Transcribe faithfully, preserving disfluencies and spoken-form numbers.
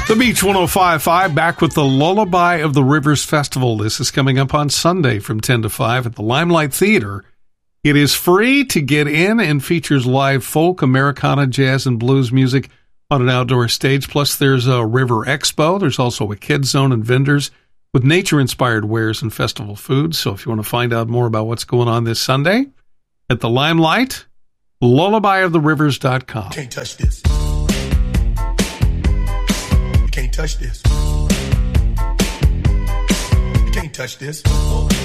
The Beach one oh five point five back with the Lullaby of the Rivers Festival. This is coming up on Sunday from ten to five at the Limelight Theater. It is free to get in and features live folk, Americana, jazz, and blues music on an outdoor stage. Plus, there's a river expo. There's also a kids zone and vendors with nature-inspired wares and festival foods. So if you want to find out more about what's going on this Sunday at the Limelight, lullaby of the rivers dot com. Can't touch this. Can't touch this. You can't touch this.